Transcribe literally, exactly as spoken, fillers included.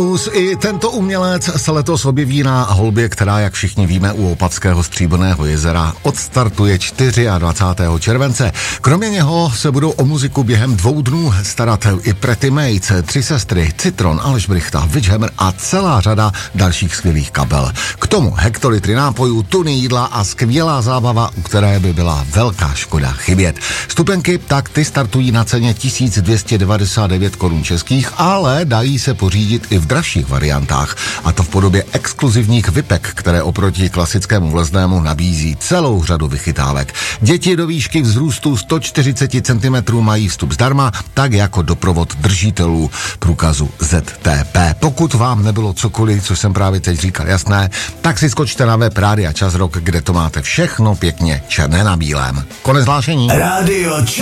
I tento umělec se letos objeví na holbě, která, jak všichni víme, u Opavského Stříbrného jezera odstartuje dvacátého čtvrtého července. Kromě něho se budou o muziku během dvou dnů starat i Pretty Mates, Tři sestry, Citron, Aleš Brychta, Witchhammer a celá řada dalších skvělých kapel. K tomu hektolitry nápojů, tuny jídla a skvělá zábava, u které by byla velká škoda chybět. Vstupenky, tak ty startují na ceně tisíc dvě stě devadesát devět korun českých, ale dají se pořídit i v dražších variantách, a to v podobě exkluzivních vipek, které oproti klasickému vleznému nabízí celou řadu vychytávek. Děti do výšky vzrůstu sto čtyřicet centimetrů mají vstup zdarma, tak jako doprovod držitelů průkazu Z T P. Pokud vám nebylo cokoliv, co jsem právě teď říkal, jasné, tak si skočte na web Rádia Čas Rock, kde to máte všechno pěkně černé na bílém. Konec hlášení. Rádio